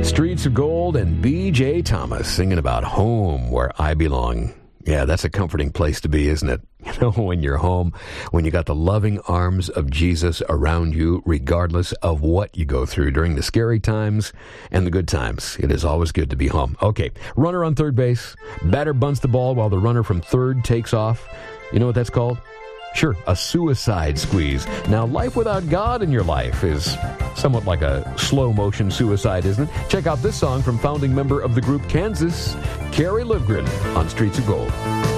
Streets of Gold and B.J. Thomas singing about home where I belong. Yeah, that's a comforting place to be, isn't it? You know, when you're home, when you got the loving arms of Jesus around you, regardless of what you go through during the scary times and the good times. It is always good to be home. Okay, runner on third base. Batter bunts the ball while the runner from third takes off. You know what that's called? Sure, a suicide squeeze. Now, life without God in your life is somewhat like a slow-motion suicide, isn't it? Check out this song from founding member of the group Kansas, Carrie Livgren, on Streets of Gold.